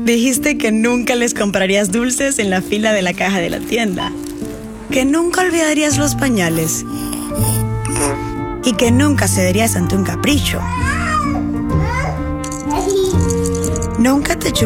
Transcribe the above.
Dijiste que nunca les comprarías dulces en la fila de la caja de la tienda, que nunca olvidarías los pañales y que nunca cederías ante un capricho. Nunca te